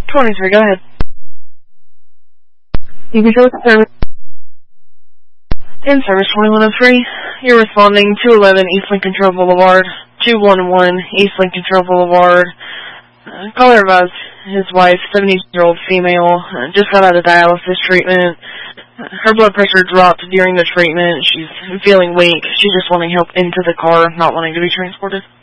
23, go ahead. You can show us the service. In service 2103, you're responding 211 East Lincoln Trail Boulevard, 211 East Lincoln Trail Boulevard. Caller advised his wife, 70-year-old female, just got out of dialysis treatment. Her blood pressure dropped during the treatment. She's feeling weak. She's just wanting help into the car, not wanting to be transported.